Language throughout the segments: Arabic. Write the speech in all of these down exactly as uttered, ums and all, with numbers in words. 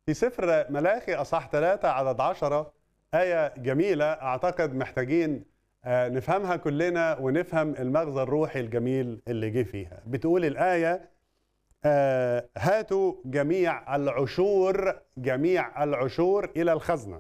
في سفر ملاخي أصحاح ثلاثة عدد عشرة آية جميلة أعتقد محتاجين آه، نفهمها كلنا ونفهم المغزى الروحي الجميل اللي جه فيها. بتقول الآية آه، هاتوا جميع العشور جميع العشور إلى الخزنة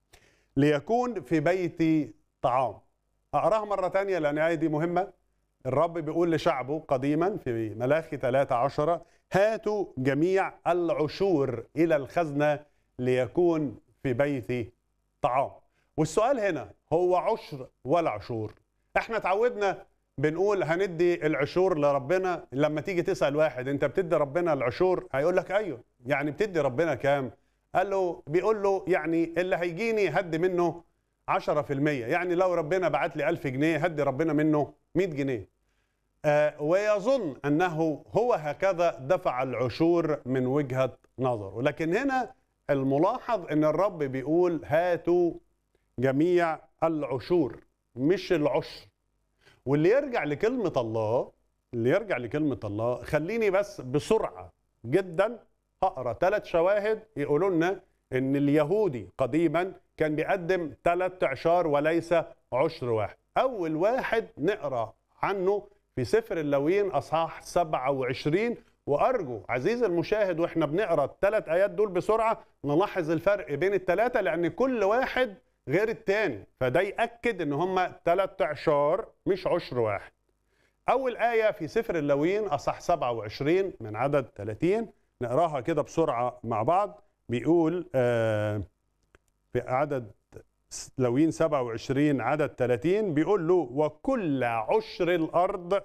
ليكون في بيتي طعام. أقراها مرة تانية لأن الآية دي مهمة. الرب بيقول لشعبه قديما في ملاخي ثلاثة عشرة هاتوا جميع العشور إلى الخزنة ليكون في بيتي طعام. والسؤال هنا هو عشر ولا عشور؟ احنا تعودنا بنقول هندي العشور لربنا. لما تيجي تسأل واحد انت بتدي ربنا العشور هيقول لك ايوه. يعني بتدي ربنا كام؟ قال له بيقول له يعني اللي هيجيني هدي منه عشرة في المية. يعني لو ربنا بعت لي ألف جنيه هدي ربنا منه مئة جنيه. آه ويظن أنه هو هكذا دفع العشور من وجهة نظره. لكن هنا الملاحظ أن الرب بيقول هاتوا جميع العشور مش العشر. واللي يرجع لكلمة الله اللي يرجع لكلمة الله خليني بس بسرعة جدا هقرأ ثلاث شواهد يقولوا لنا أن اليهودي قديما كان بيقدم ثلاث اعشار وليس عشر واحد. أول واحد نقرأ عنه في سفر اللاويين أصحاح سبعة وعشرين. وأرجو عزيزي المشاهد وإحنا بنقرأ الثلاث آيات دول بسرعة نلاحظ الفرق بين الثلاثة لأن كل واحد غير التاني، فده يأكد إن هم ثلاث اعشار مش عشر واحد. أول آية في سفر اللاويين أصحاح سبعة وعشرين من عدد ثلاثين نقراها كده بسرعة مع بعض. بيقول آه في عدد لاويين سبعة وعشرين عدد ثلاثين بيقول له وكل عشر الأرض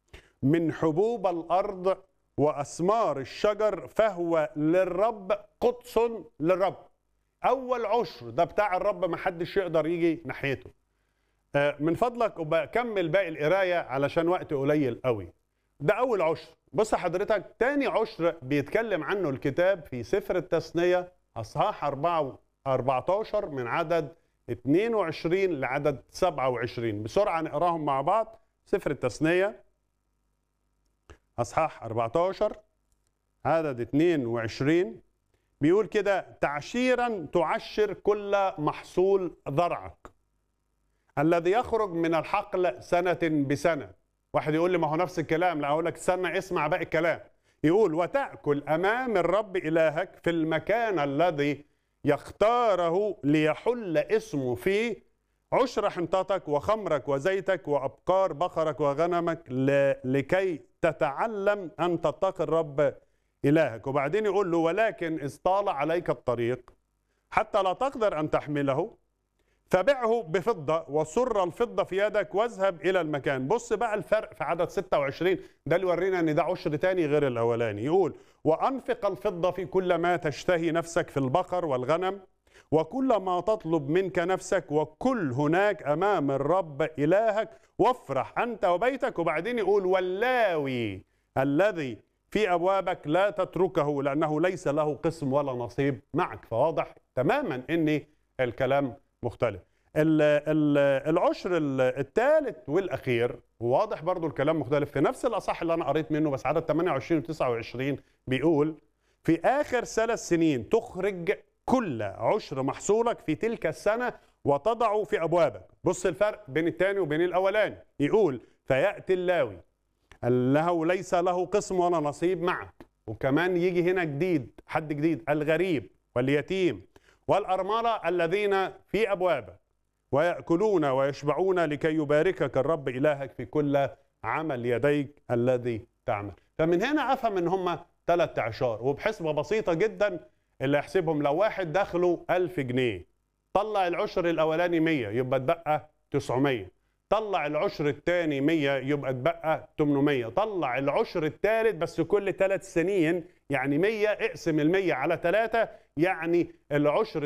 من حبوب الأرض وأثمار الشجر فهو للرب قدس للرب. أول عشر ده بتاع الرب ما حدش يقدر يجي ناحيته. من فضلك وبكمل باقي القراية علشان وقت قليل قوي. ده أول عشر. بص حضرتك تاني عشر بيتكلم عنه الكتاب في سفر التثنية أصحاح أربعة عشر من عدد اثنين وعشرين لعدد سبعة وعشرين. بسرعة نقراهم مع بعض. سفر التثنية أصحاح أربعة عشر عدد اثنين وعشرين بيقول كده تعشيرا تعشر كل محصول ذرعك الذي يخرج من الحقل سنة بسنة. واحد يقول لي ما هو نفس الكلام. لا أقول لك استنى اسمع باقي الكلام. يقول وتأكل أمام الرب إلهك في المكان الذي يختاره ليحل اسمه فيه عشر حنطتك وخمرك وزيتك وأبقار بقرك وغنمك لكي تتعلم أن تتقي الرب إلهك. وبعدين يقول له ولكن إذ طال عليك الطريق حتى لا تقدر أن تحمله فبعه بفضة وسر الفضة في يدك واذهب إلى المكان. بص بقى الفرق في عدد ستة وعشرين ده اللي يورينا أن ده عشر تاني غير الأولاني. يقول وأنفق الفضة في كل ما تشتهي نفسك في البقر والغنم وكل ما تطلب منك نفسك وكل هناك أمام الرب إلهك وافرح أنت وبيتك. وبعدين يقول واللاوي الذي في أبوابك لا تتركه لأنه ليس له قسم ولا نصيب معك. فواضح تماما أن الكلام مختلف. العشر الثالث والأخير واضح برضو الكلام مختلف في نفس الأصح اللي أنا قريت منه بس عدد ثمانية وعشرين و تسعة وعشرين بيقول في آخر ثلاث سنين تخرج كل عشر محصولك في تلك السنة وتضعه في أبوابك. بص الفرق بين الثاني وبين الأولاني. يقول فيأتي اللاوي أنه ليس له قسم ولا نصيب معك. وكمان يجي هنا جديد حد جديد الغريب واليتيم والأرملة الذين في أبوابك ويأكلون ويشبعون لكي يباركك الرب إلهك في كل عمل يديك الذي تعمل. فمن هنا أفهم أن هم ثلاث اعشار. وبحسبة بسيطة جدا اللي يحسبهم لو واحد دخله ألف جنيه طلع العشر الأولاني مية يبقى اتبقى تسعمية. طلع العشر الثاني مية يبقى اتبقى ثمانمية. طلع العشر الثالث بس كل ثلاث سنين يعني مية. اقسم المية على ثلاثة يعني العشر